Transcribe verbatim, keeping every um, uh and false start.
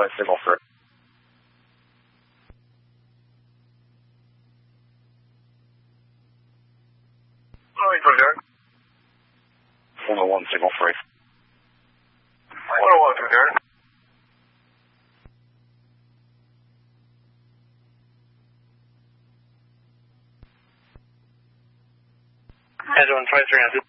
one signal three. one oh one signal three. one oh one, Commander. Edge one twenty-three on two